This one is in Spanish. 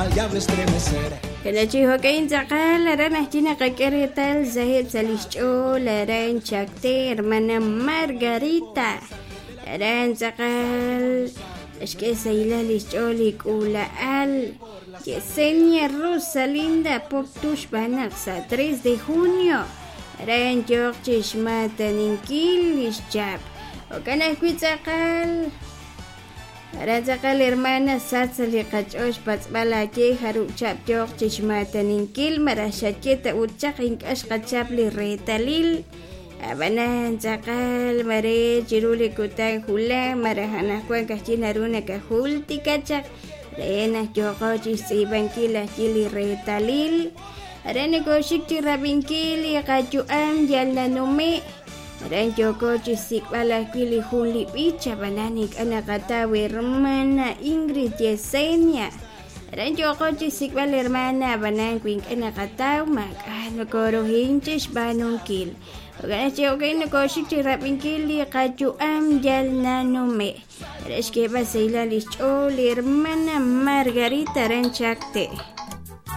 ya va a estremecer. Kalachiho kain zakal arana china kakerital zahid salischo laran chakte hermana Margarita aran zakal es que Seila Licholi Kula Al Yesenia Rosalinda Poptush Banaxa 3 de junio Ran George Shmataninkil Lishchap Okana Kuitzakal Razakal hermana Satsali Kachosh Patsbalake Haruchap George Shmataninkil Marashaketa Uchak Inkash Kachapli Retalil Abanan zakal mare jiruli kutan hula marahana kuan kachina runa kahul tikachak rena jokochi sibankila jili retalil rena koshikti rabinkili kajuan jalnanume ren jokochi sikbala kili huli bicha bananik anakatawi hermana Ingrid Yesenia ren jokochi sikbala hermana banan kuing anakataw makano koro hinchish banunkil Oganasya okay na koshik tirap ingkili kaju amjal nanume. Reske ba sila licho hermana Margarita Ranchakte.